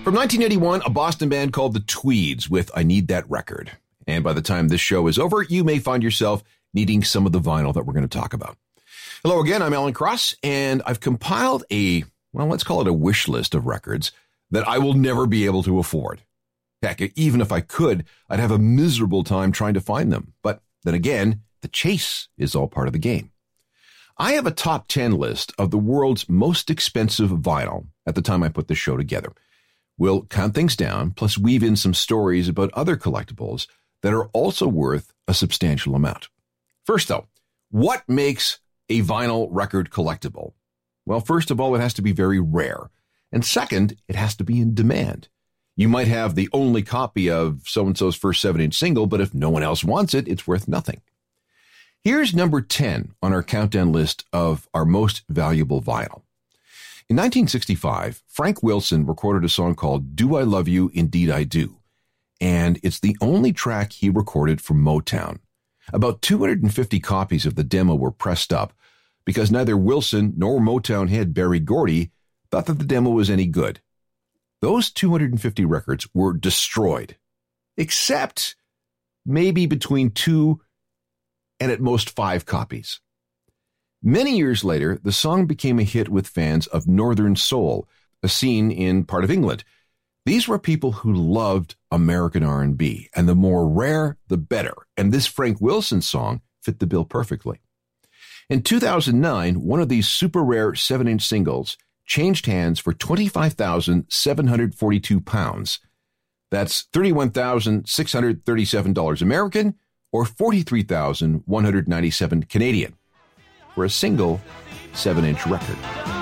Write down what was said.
From 1981, a Boston band called the Tweeds with I Need That Record. And by the time this show is over, you may find yourself needing some of the vinyl that we're going to talk about. Hello again, I'm Alan Cross, and I've compiled let's call it a wish list of records that I will never be able to afford. Heck, even if I could, I'd have a miserable time trying to find them. But then again, the chase is all part of the game. I have a top 10 list of the world's most expensive vinyl at the time I put this show together. We'll count things down, plus weave in some stories about other collectibles that are also worth a substantial amount. First, though, what makes a vinyl record collectible? Well, first of all, it has to be very rare. And second, it has to be in demand. You might have the only copy of so-and-so's first 7-inch single, but if no one else wants it, it's worth nothing. Here's number 10 on our countdown list of our most valuable vinyl. In 1965, Frank Wilson recorded a song called Do I Love You, Indeed I Do, and it's the only track he recorded for Motown. About 250 copies of the demo were pressed up because neither Wilson nor Motown head Berry Gordy thought that the demo was any good. Those 250 records were destroyed, except maybe between 2 and at most 5 copies. Many years later, the song became a hit with fans of Northern Soul, a scene in part of England. These were people who loved American R&B, and the more rare, the better. And this Frank Wilson song fit the bill perfectly. In 2009, one of these super rare 7-inch singles changed hands for £25,742. That's $31,637 American or $43,197 Canadian for a single 7-inch record.